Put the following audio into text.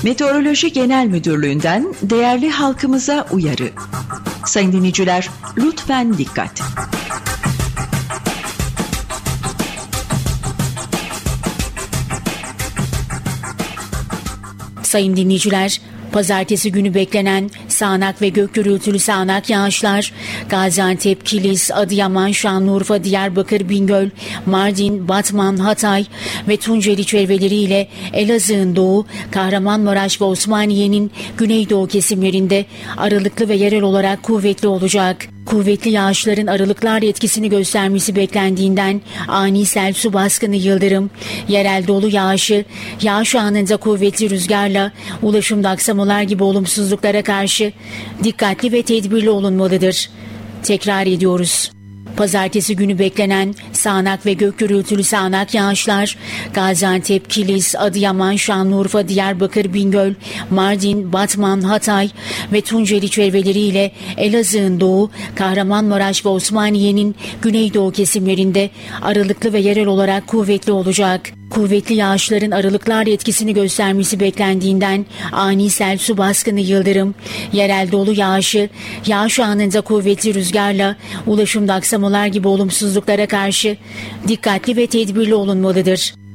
Meteoroloji Genel Müdürlüğü'nden değerli halkımıza uyarı. Sayın dinleyiciler, lütfen dikkat. Sayın dinleyiciler, pazartesi günü beklenen sağanak ve gök gürültülü sağanak yağışlar Gaziantep, Kilis, Adıyaman, Şanlıurfa, Diyarbakır, Bingöl, Mardin, Batman, Hatay ve Tunceli çevreleri ile Elazığ'ın doğu, Kahramanmaraş ve Osmaniye'nin güneydoğu kesimlerinde aralıklı ve yerel olarak kuvvetli olacak. Kuvvetli yağışların aralıklarla etkisini göstermesi beklendiğinden ani sel, su baskını, yıldırım, yerel dolu yağışı, yağış anında kuvvetli rüzgarla ulaşımda aksamalar gibi olumsuzluklara karşı dikkatli ve tedbirli olunmalıdır. Tekrar ediyoruz. Pazartesi günü beklenen sağanak ve gök gürültülü sağanak yağışlar Gaziantep, Kilis, Adıyaman, Şanlıurfa, Diyarbakır, Bingöl, Mardin, Batman, Hatay ve Tunceli çevreleri ile Elazığ'ın doğu, Kahramanmaraş ve Osmaniye'nin güneydoğu kesimlerinde aralıklı ve yerel olarak kuvvetli olacak. Kuvvetli yağışların aralıklarla etkisini göstermesi beklendiğinden ani sel, su baskını, yıldırım, yerel dolu yağışı, yağış anında kuvvetli rüzgarla ulaşımda aksamalar gibi olumsuzluklara karşı dikkatli ve tedbirli olunmalıdır.